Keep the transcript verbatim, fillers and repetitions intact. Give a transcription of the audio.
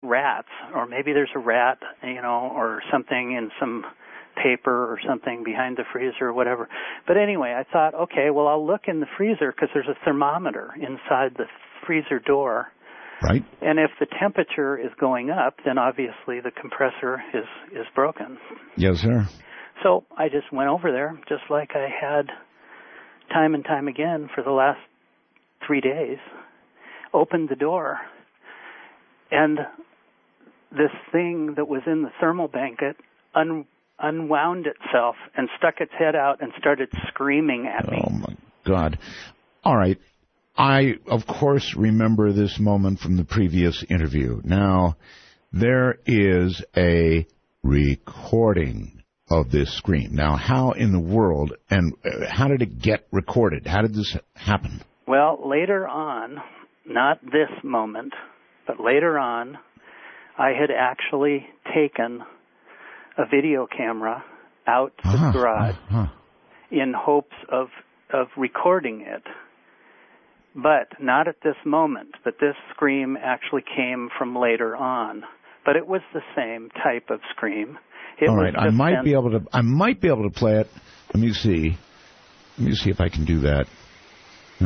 rats, or maybe there's a rat, you know, or something in some paper or something behind the freezer or whatever. But anyway, I thought, okay, well, I'll look in the freezer because there's a thermometer inside the freezer door. Right. And if the temperature is going up, then obviously the compressor is, is broken. Yes, sir. So I just went over there, just like I had time and time again for the last three days, opened the door, and this thing that was in the thermal blanket un- unwound itself and stuck its head out and started screaming at me. Oh, my God. All right. I, of course, remember this moment from the previous interview. Now, there is a recording of this scream. Now, how in the world, and how did it get recorded? How did this happen? Well, later on, not this moment, but later on, I had actually taken a video camera out to uh-huh, the garage uh-huh. in hopes of, of recording it. But not at this moment. But this scream actually came from later on. But it was the same type of scream. It All was right, I might an, be able to. I might be able to play it. Let me see. Let me see if I can do that.